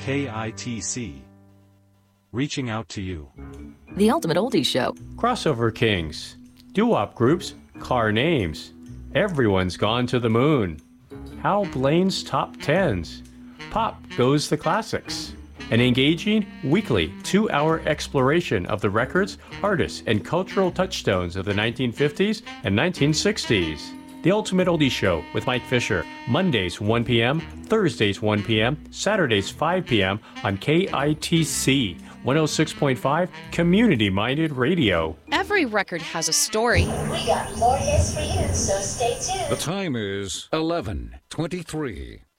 KITC. Reaching out to you. The Ultimate Oldies Show. Crossover Kings. Doo-wop groups. Car names. Everyone's Gone to the Moon. Hal Blaine's Top Tens. Pop Goes the Classics. An engaging, weekly, 2-hour exploration of the records, artists, and cultural touchstones of the 1950s and 1960s. The Ultimate Oldies Show with Mike Fisher, Mondays 1 p.m., Thursdays 1 p.m., Saturdays 5 p.m. on KITC 106.5 Community-Minded Radio. Every record has a story. We got more hits for you, so stay tuned. The time is 11:23.